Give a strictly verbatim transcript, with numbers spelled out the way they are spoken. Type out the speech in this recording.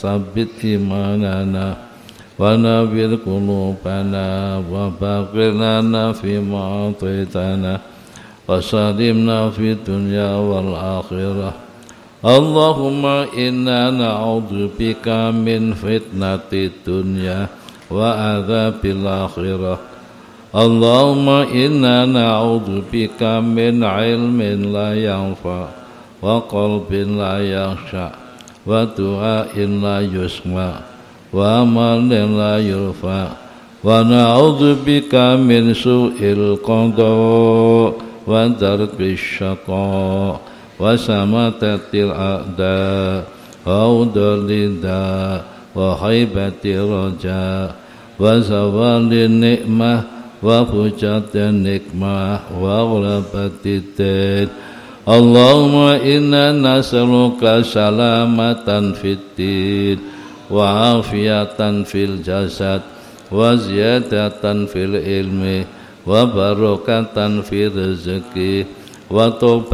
ثبت إيماننا ونبر قلوبنا وبارك لنا فيما أعطيتنا وسلمنا في الدنيا والآخرة. اللهم إنا نعوذ بك من فتنة الدنيا وعذاب الآخرة. اللهم إنا نعوذ بك من علم لا ينفع وقلب لا يخشع ودعاء لا يسمع وعمل لا يرفع ونعوذ بك من سوء القضاء ودرك الشقاء وسماتة الأعداء وعودل الداء وخيبة الرجاء وزوال النعمة وفجرة النقمة وغلبة الدين. اللهم إنا نسألك سلامة في الدين وعافية في الجسد وزيادة في العلم وبركة في الرزق وتوبة